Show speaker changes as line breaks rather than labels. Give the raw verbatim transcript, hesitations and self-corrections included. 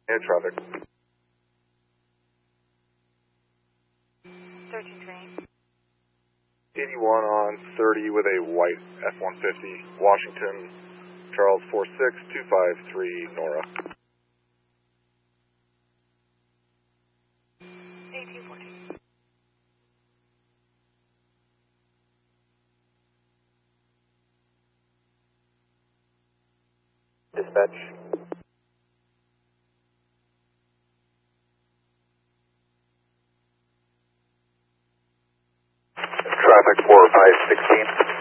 Air traffic.
thirteen twenty.
eighty-one on thirty with a white F one fifty, Washington, Charles four six two five three, Nora.
eighteen fourteen.
Dispatch. Traffic four five sixteen.